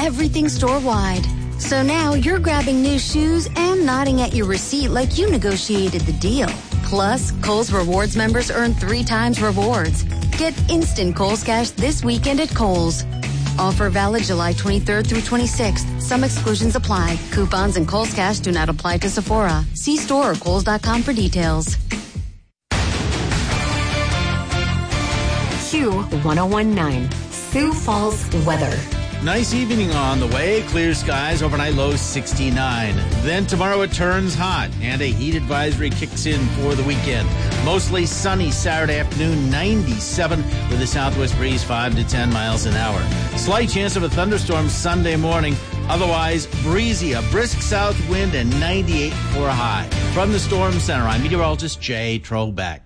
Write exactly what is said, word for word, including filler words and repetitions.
everything store-wide. So now you're grabbing new shoes and nodding at your receipt like you negotiated the deal. Plus, Kohl's Rewards members earn three times rewards. Get instant Kohl's Cash this weekend at Kohl's. Offer valid July twenty-third through twenty-sixth. Some exclusions apply. Coupons and Kohl's Cash do not apply to Sephora. See store or kohls dot com for details. Q one oh one point nine, Sioux Falls weather. Nice evening on the way. Clear skies, overnight low sixty-nine. Then tomorrow it turns hot and a heat advisory kicks in for the weekend. Mostly sunny Saturday afternoon, ninety-seven with a southwest breeze five to ten miles an hour. Slight chance of a thunderstorm Sunday morning. Otherwise, breezy, a brisk south wind and ninety-eight for a high. From the Storm Center, I'm meteorologist Jay Trobeck.